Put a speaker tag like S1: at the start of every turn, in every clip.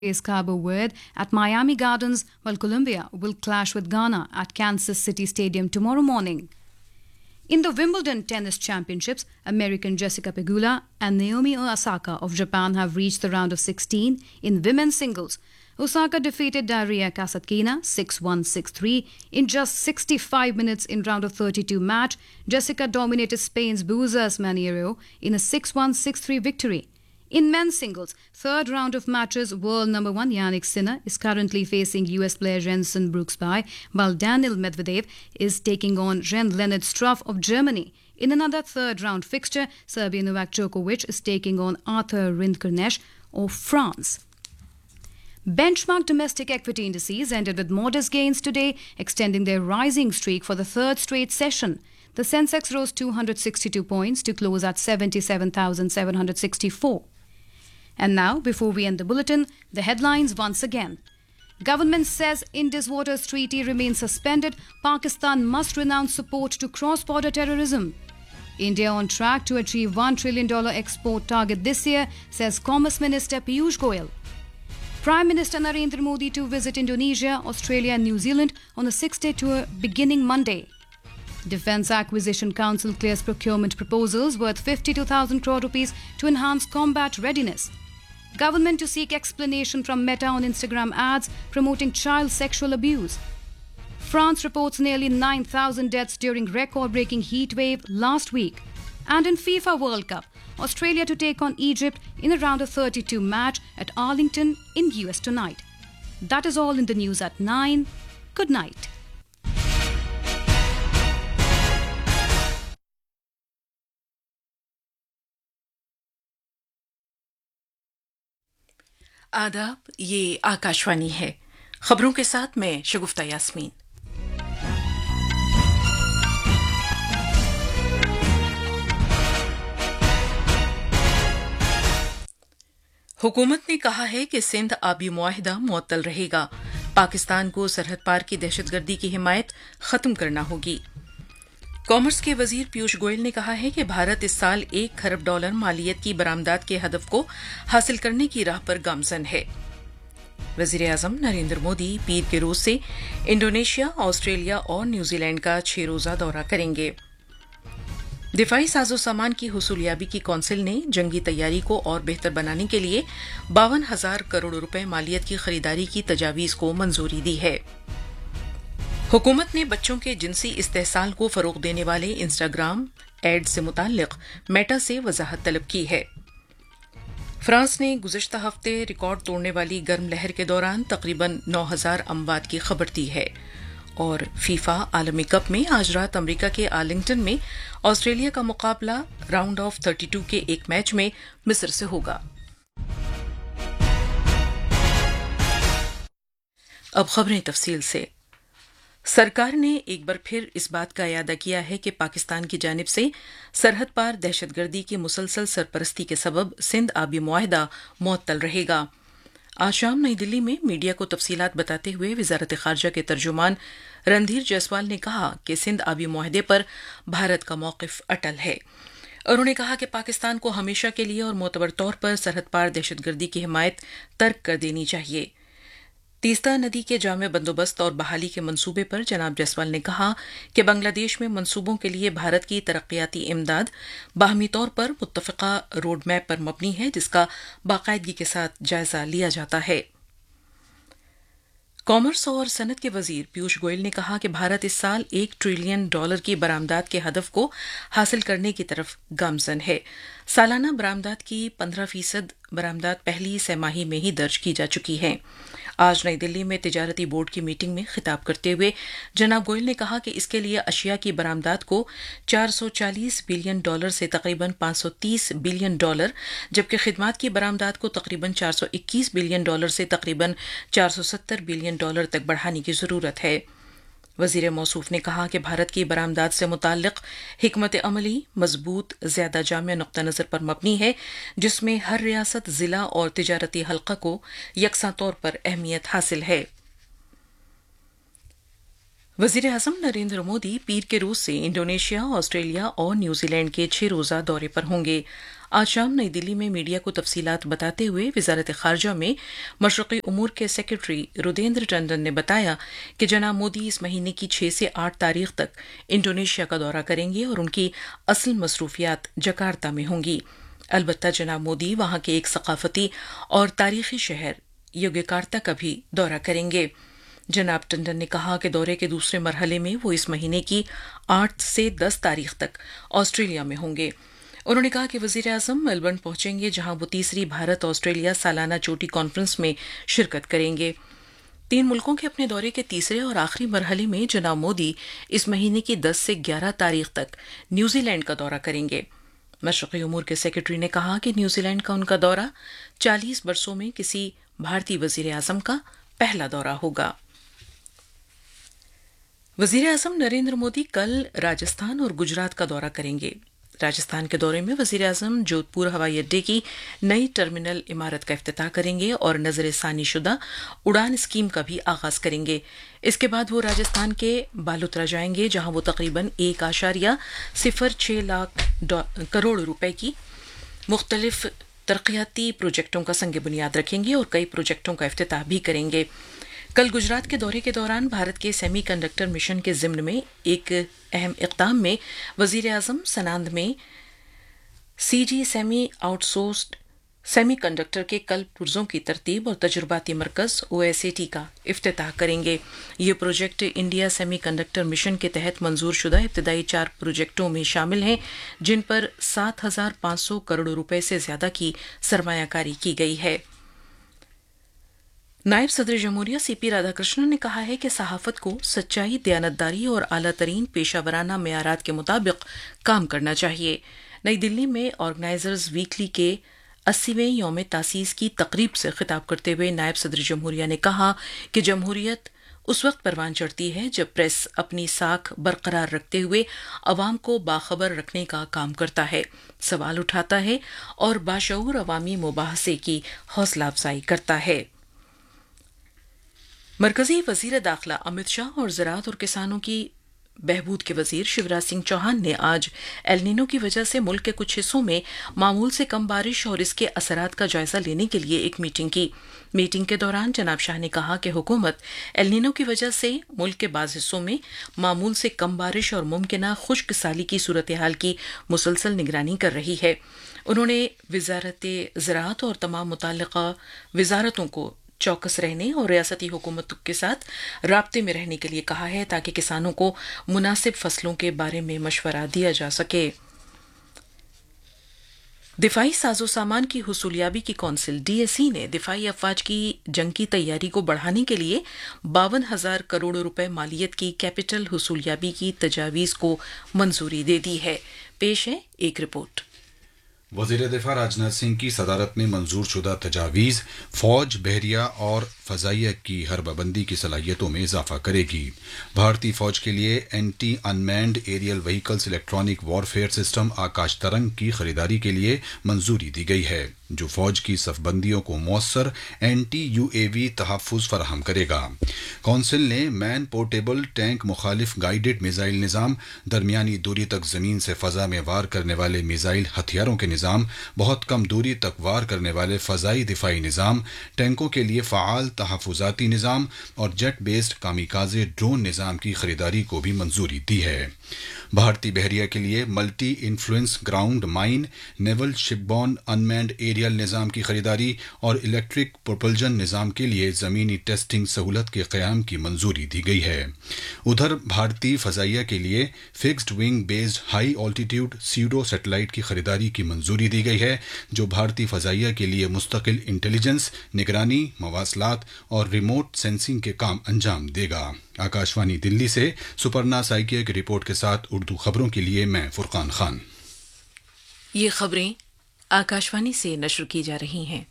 S1: is Cabo Verde at Miami Gardens, while Colombia will clash with Ghana at Kansas City Stadium tomorrow morning. In the Wimbledon Tennis Championships, American Jessica Pegula and Naomi Osaka of Japan have reached the round of 16 in women's singles. Osaka defeated Daria Kasatkina 6-1, 6-3 in just 65 minutes in round of 32 match. Jessica dominated Spain's Buzas Maniero in a 6-1, 6-3 victory. In men's singles, third round of matches, world number one Yannick Sinner is currently facing US player Jenson Brooksby, while Daniil Medvedev is taking on Jan-Lennard Struff of Germany. In another third round fixture, Serbian Novak Djokovic is taking on Arthur Rinderknecht of France. Benchmark domestic equity indices ended with modest gains today, extending their rising streak for the third straight session. The Sensex rose 262 points to close at 77,764. And now, before we end the bulletin, the headlines once again. Government says Indus Waters Treaty remains suspended. Pakistan must renounce support to cross-border terrorism. India on track to achieve $1 trillion export target this year, says Commerce Minister Piyush Goyal. Prime Minister Narendra Modi to visit Indonesia, Australia and New Zealand on a 6-day tour beginning Monday. Defence Acquisition Council clears procurement proposals worth 52,000 crore rupees to enhance combat readiness. Government to seek explanation from Meta on Instagram ads promoting child sexual abuse. France reports nearly 9,000 deaths during record-breaking heat wave last week. And in FIFA World Cup, Australia to take on Egypt in a round of 32 match at Arlington in US tonight. That is all in the news at 9. Good night.
S2: आदाब, ये आकाशवाणी है। खबरों के साथ मैं शगुफ्ता यास्मीन। हुकूमत ने कहा है कि सिंध आबी मुआहिदा मुअत्तल रहेगा। पाकिस्तान को सरहद पार की दहशतगर्दी की हिमायत खत्म करना होगी। कॉमर्स के वजीर पीयूष गोयल ने कहा है कि भारत इस साल $1 खरब मालियत की बरामदात के हदफ को हासिल करने की राह पर गामजन है। वजीर आजम नरेंद्र मोदी पीर के रोज से इंडोनेशिया, ऑस्ट्रेलिया और न्यूजीलैंड का 6 रोजा दौरा करेंगे। दिफाई साजो सामान की हुसूलियाबी की कौंसिल ने जंगी तैयारी को और बेहतर बनाने के लिए 52,000 करोड़ रुपए मालियत की खरीदारी की तजावीज को मंजूरी दी है। हुकूमत ने बच्चों के जिनसी इस्तेहसाल को फरोग देने वाले इंस्टाग्राम एड से मुताल्लिक मेटा से वजाहत तलब की है। फ्रांस ने गुज़श्ता हफ्ते रिकॉर्ड तोड़ने वाली गर्म लहर के दौरान तकरीबन 9,000 अमवात की खबर दी है। और फीफा आलमी कप में आज रात अमरीका के आर्लिंगटन में ऑस्ट्रेलिया का मुकाबला राउंड ऑफ 32 के एक मैच में मिस्र से होगा। अब खबरें तफसील से। सरकार ने एक बार फिर इस बात का इयादा किया है कि पाकिस्तान की जानिब से सरहद पार दहशतगर्दी की मुसलसल सरपरस्ती के सबब सिंध आबी मुआहिदा मुअत्तल रहेगा। आज शाम नई दिल्ली में मीडिया को तफसीलात बताते हुए वजारत खारजा के तर्जुमान रणधीर जायसवाल ने कहा कि सिंध आबी मुआहिदे पर भारत का मौक़िफ़ अटल है। उन्होंने कहा कि पाकिस्तान को हमेशा के लिए और मोतबर तौर पर सरहद पार दहशतगर्दी की हिमायत तर्क कर देनी चाहिए। तीस्ता नदी के जामे बंदोबस्त और बहाली के मंसूबे पर जनाब जायसवाल ने कहा कि बांग्लादेश में मंसूबों के लिए भारत की तरक्याती इमदाद बाहमी तौर पर मुत्तफ़िका रोड मैप पर मबनी है, जिसका बाकायदगी के साथ जायजा लिया जाता है। कॉमर्स और सनत के वजीर पीयूष गोयल ने कहा कि भारत इस साल $1 ट्रिलियन की बरामदात के हदफ को हासिल करने की तरफ गामजन है। सालाना बरामदात की 15% बरामदात पहली सैमाही में ही दर्ज की जा चुकी हैं। आज नई दिल्ली में तिजारती बोर्ड की मीटिंग में खिताब करते हुए जनाब गोयल ने कहा कि इसके लिए अशिया की बरामदात को $440 बिलियन से तकरीबन $530 बिलियन, जबकि खिदमात की बरामदात को तकरीबन $421 बिलियन से तकरीबन $470 बिलियन तक बढ़ाने की जरूरत है। वजीर मौसूफ ने कहा कि भारत की बरामदात से मुताल्लिक हिकमत अमली मजबूत, ज्यादा जामिया नुक्ता नजर पर मबनी है, जिसमें हर रियासत, जिला और तिजारती हल्का को यकसा तौर पर अहमियत हासिल है। वजीर आजम नरेंद्र मोदी पीर के रोज से इंडोनेशिया, ऑस्ट्रेलिया और न्यूजीलैंड के 6 रोजा दौरे पर होंगे। आज शाम नई दिल्ली में मीडिया को तफसीलात बताते हुए वजारत खारजा में मशरक़ी उमूर के सेक्रेटरी रुदेंद्र टंडन ने बताया कि जनाब मोदी इस महीने की 6 से 8 तारीख तक इंडोनेशिया का दौरा करेंगे और उनकी असल मसरूफियात जकार्ता में होंगी। अलबत्ता जनाब मोदी वहां के एक सकाफती और तारीखी शहर योग्यकार्ता का भी दौरा करेंगे। जनाब टंडन ने कहा कि दौरे के दूसरे मरहले में वो इस महीने की 8 से 10 तारीख तक ऑस्ट्रेलिया में होंगे। उन्होंने कहा कि वजीर आजम मेलबर्न पहुंचेंगे, जहां वो तीसरी भारत ऑस्ट्रेलिया सालाना चोटी कॉन्फ्रेंस में शिरकत करेंगे। 3 मुल्कों के अपने दौरे के तीसरे और आखिरी मरहले में जनाब मोदी इस महीने की 10 से 11 तारीख तक न्यूजीलैंड का दौरा करेंगे। मशरक़ी उमूर के सेक्रेटरी ने कहा कि न्यूजीलैंड का उनका दौरा 40 वर्षों में किसी भारतीय वजीर आजम का पहला दौरा होगा। वजीर आजम नरेंद्र मोदी कल राजस्थान और गुजरात का दौरा करेंगे। राजस्थान के दौरे में वजीर आजम जोधपुर हवाई अड्डे की नई टर्मिनल इमारत का इफ्तिताह करेंगे और नजरसानी शुदा उड़ान स्कीम का भी आगाज करेंगे। इसके बाद वो राजस्थान के बालोतरा जाएंगे, जहां वो तकरीबन 1.06 लाख करोड़ रुपए की मुख्तलिफ तरक्याती प्रोजेक्टों का संग बुनियाद रखेंगे और कई प्रोजेक्टों का इफ्तिताह भी करेंगे। कल गुजरात के दौरे के दौरान भारत के सेमी कंडक्टर मिशन के ज़िम्न में एक अहम इक़दाम में वज़ीर आज़म सनांद में CG semi outsourced semi conductor के कल पुर्जों की तरतीब और तजुर्बाती मरकज़ OSAT का इफ्तिताह करेंगे। ये project India semi conductor mission के तहत मंजूर शुदा इब्तदाई 4 प्रोजेक्टों में शामिल हैं, जिन पर 7,500 करोड़ रुपए से ज्यादा की सरमायाकारी की गई है। नायब सदर जमहूरिया CP राधाकृष्णन ने कहा है कि सहाफत को सच्चाई, दयानतदारी और आला तरीन पेशावराना मेयारात के मुताबिक काम करना चाहिए। नई दिल्ली में ऑर्गेनाइजर्स वीकली के 80वें यौम तासीस की तकरीब से खिताब करते हुए नायब सदर जमहूरिया ने कहा कि जमहूरियत उस वक्त परवान चढ़ती है जब प्रेस अपनी साख बरकरार रखते हुए अवाम को बाखबर रखने का काम करता है, सवाल उठाता है और बाशऊर अवामी मुबाहसे की हौसला अफजाई करता है। मरकजी वजीर दाखिला अमित शाह और ज़राअत और किसानों की बहबूद के वजीर शिवराज सिंह चौहान ने आज एल नीनो की वजह से मुल्क के कुछ हिस्सों में मामूल से कम बारिश और इसके असरात का जायजा लेने के लिए एक मीटिंग की। मीटिंग के दौरान जनाब शाह ने कहा कि हुकूमत एल नीनो की वजह से मुल्क के बाज़ हिस्सों में मामूल से कम बारिश और मुमकिना खुश्क साली की सूरत हाल की मुसलसल निगरानी कर रही है। उन्होंने वजारत ज़राअत और तमाम मुताल्लिक़ा वजारतों को चौकस रहने और रियासती हुकूमत के साथ राब्ते में रहने के लिए कहा है, ताकि किसानों को मुनासिब फसलों के बारे में मशवरा दिया जा सके। दिफाई साजो सामान की हुसूलियाबी की कौंसिल DSE ने दिफाई अफवाज की जंग की तैयारी को बढ़ाने के लिए 52,000 करोड़ रुपए मालियत की कैपिटल हुसूलियाबी की तजावीज़ को मंजूरी दे दी है। पेश है एक रिपोर्ट।
S3: वज़ीर दिफा राजनाथ सिंह की सदारत में मंजूर शुदा तजावीज़ फौज, बहरिया और फ़ज़ाइया की हरबबंदी की सलाहियतों में इजाफा करेगी। भारतीय फौज के लिए anti unmanned aerial vehicles electronic warfare system आकाश तरंग की खरीदारी के लिए मंजूरी दी गई है, जो फौज की सफबंदियों को मौसर एंटी UAV तहफ़्फ़ुज़ फराहम करेगा। कौंसिल ने मैन पोर्टेबल टैंक मुखालिफ गाइडेड मिसाइल निज़ाम, दरमियानी दूरी तक ज़मीन से फ़ज़ा में वार करने वाले मिसाइल हथियारों के निज़ाम, बहुत कम दूरी तक वार करने वाले फ़ज़ाई दिफाई निज़ाम, टैंकों के लिए फ़आल तहफ़्फ़ुज़ाती निज़ाम और जेट बेस्ड कामिकाज़े ड्रोन निज़ाम की खरीदारी को भी मंजूरी दी है। भारतीय बहरिया के लिए multi influence ground mine, naval शिपबॉर्न unmanned aerial निज़ाम की खरीदारी और इलेक्ट्रिक प्रोपल्जन निज़ाम के लिए ज़मीनी टेस्टिंग सहूलत के क़याम की मंजूरी दी गई है। उधर भारतीय फ़ज़ाइया के लिए fixed wing based high altitude SIDO satellite की खरीदारी की मंजूरी दी गई है, जो भारतीय फ़ज़ाइया के लिए मुस्तकिल इंटेलिजेंस, निगरानी, मवासलात और रिमोट सेंसिंग के काम अंजाम देगा। आकाशवाणी दिल्ली से सुपर्णा साइकिया की रिपोर्ट के साथ उर्दू खबरों के लिए मैं फुरकान खान।
S2: ये खबरें आकाशवाणी से नश्र की जा रही हैं।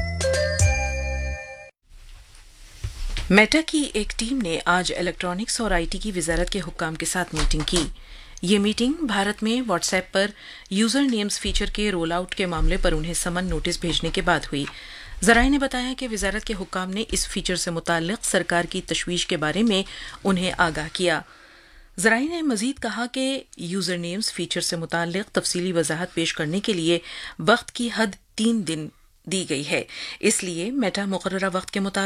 S2: मेटा की एक टीम ने आज इलेक्ट्रॉनिक्स और IT की वजारत के हुक्काम के साथ मीटिंग की। ये मीटिंग भारत में व्हाट्सएप पर यूजर नेम्स फीचर के रोल आउट के मामले पर उन्हें समन नोटिस भेजने के बाद हुई। ज़राए ने बताया कि वजारत के हुक्काम ने इस फीचर से मुताल्लिक सरकार की तशवीश के बारे में उन्हें आगाह किया। ذرائع نے مزید کہا کہ یوزر نیمز فیچر سے متعلق تفصیلی وضاحت پیش کرنے کے لیے وقت کی حد 3 دن دی گئی ہے، اس لیے میٹا مقررہ وقت کے مطابق